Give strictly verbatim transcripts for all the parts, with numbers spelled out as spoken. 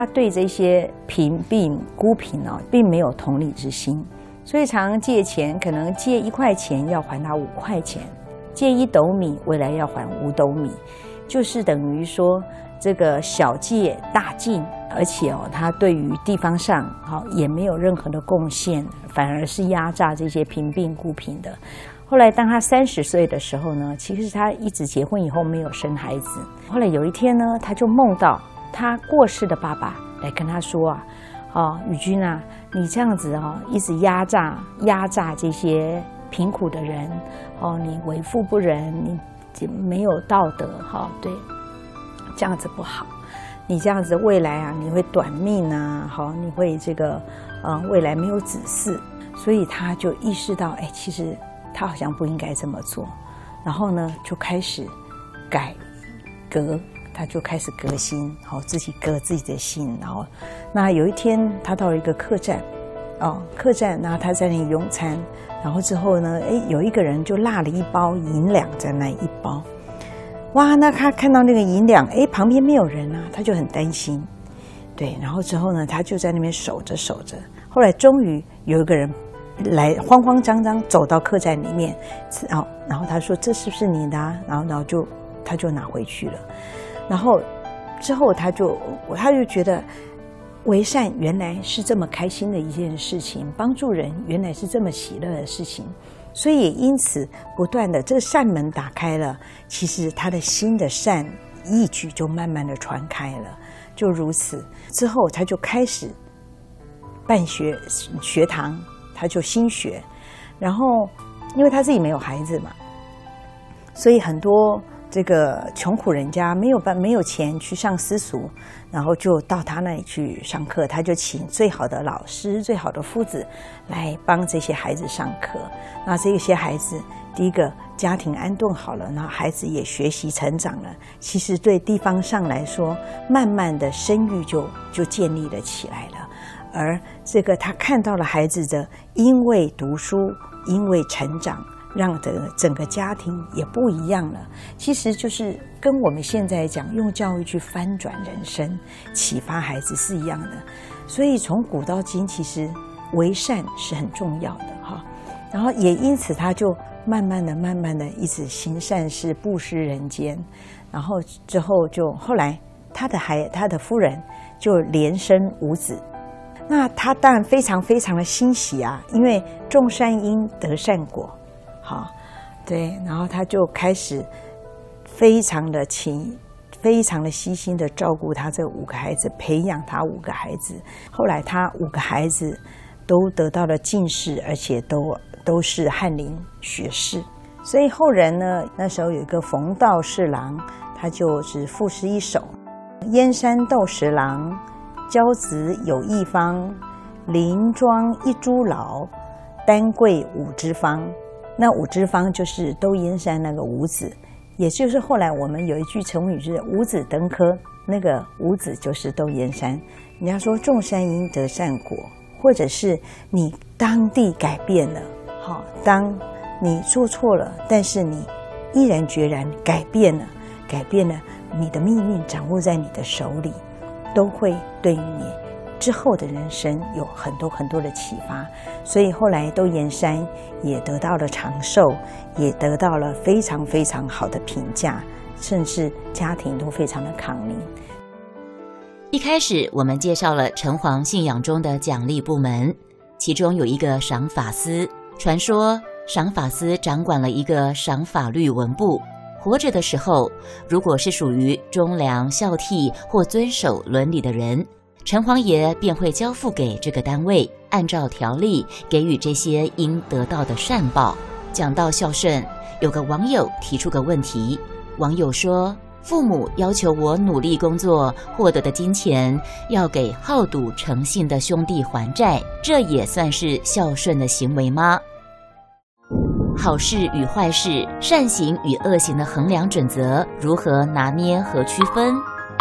他对这些贫病孤贫哦，并没有同理之心，所以常常借钱，可能借一块钱要还他五块钱，借一斗米，未来要还五斗米，就是等于说这个小借大进，而且哦，他对于地方上好也没有任何的贡献，反而是压榨这些贫病孤贫的。后来当他三十岁的时候呢，其实他一直结婚以后没有生孩子。后来有一天呢，他就梦到他过世的爸爸来跟他说啊，哦，宇君啊，你这样子哦，一直压榨压榨这些贫苦的人，哦，你为富不仁，你没有道德，哈、哦，对，这样子不好。你这样子未来啊，你会短命啊，好，你会这个，呃，未来没有子嗣，所以他就意识到，哎，其实他好像不应该这么做，然后呢，就开始改革，他就开始革新，好，自己革自己的心，然后，那有一天他到了一个客栈，哦，客栈，然后他在那里用餐，然后之后呢，哎，有一个人就落了一包银两在那一包。哇，那他看到那个银两，哎，旁边没有人啊，他就很担心，对，然后之后呢，他就在那边守着守着，后来终于有一个人来，慌慌张张走到客栈里面，哦，然后他说这是不是你的啊？然后然后就他就拿回去了，然后之后他就他就觉得为善原来是这么开心的一件事情，帮助人原来是这么喜乐的事情。所以也因此不断的这个善门打开了，其实他的心的善义举就慢慢的传开了。就如此之后，他就开始办学学堂，他就新学，然后因为他自己没有孩子嘛，所以很多这个穷苦人家没有办没有钱去上私塾，然后就到他那里去上课，他就请最好的老师、最好的夫子来帮这些孩子上课。那这些孩子，第一个家庭安顿好了，然后孩子也学习成长了，其实对地方上来说，慢慢的声誉就就建立了起来了。而这个他看到了孩子的因为读书，因为成长，让的整个家庭也不一样了。其实就是跟我们现在讲用教育去翻转人生、启发孩子是一样的。所以从古到今，其实为善是很重要的哈。然后也因此，他就慢慢的、慢慢的一直行善事、布施人间。然后之后就后来他的孩他的夫人就连生五子。那他当然非常非常的欣喜啊，因为种善因得善果。好，对，然后他就开始非常的勤，非常的悉心的照顾他这五个孩子，培养他五个孩子。后来他五个孩子都得到了进士，而且都都是翰林学士。所以后人呢，那时候有一个冯道侍郎，他就是赋诗一首：燕山斗十郎，骄子有一方，林庄一株老，丹桂五枝方。那五枝方就是窦燕山那个五子，也就是后来我们有一句成语是五子登科，那个五子就是窦燕山。人家说种善因得善果，或者是你当地改变了，好，当你做错了，但是你毅然决然改变了，改变了，你的命运掌握在你的手里，都会对于你之后的人生有很多很多的启发。所以后来窦燕山也得到了长寿，也得到了非常非常好的评价，甚至家庭都非常的康宁。 一开始我们介绍了城隍信仰中的奖励部门，其中有一个赏法司。传说赏法司掌管了一个赏法律文部，活着的时候，如果是属于忠良孝悌或遵守伦理的人，城隍爷便会交付给这个单位，按照条例给予这些应得到的善报。讲到孝顺，有个网友提出个问题，网友说，父母要求我努力工作获得的金钱要给好赌成性的兄弟还债，这也算是孝顺的行为吗？好事与坏事，善行与恶行的衡量准则如何拿捏和区分？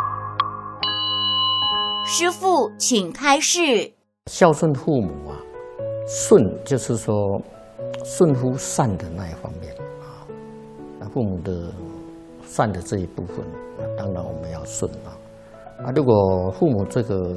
师父请开示。 孝顺父母啊，顺就是说顺乎善的那一方面啊，那父母的善的这一部分，那当然我们要顺啊。啊，如果父母这个